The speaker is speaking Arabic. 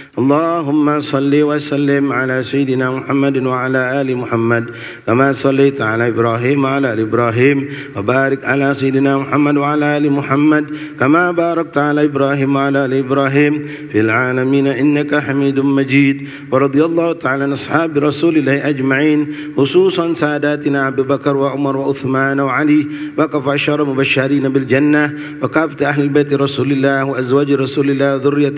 اللهم صل وسلم على سيدنا محمد وعلى آل محمد كما صليت على إبراهيم وعلى آل إبراهيم وبارك على سيدنا محمد وعلى آل محمد كما باركت على إبراهيم وعلى آل إبراهيم في العالمين إنك حميد مجيد. ورضي الله تعالى عن أصحاب رسول الله أجمعين خصوصا ساداتنا أبي بكر وعمر وعثمان وعلي وكفى عشر مبشرين بالجنة وكافة أهل البيت رسول الله وأزواج رسول الله ذرية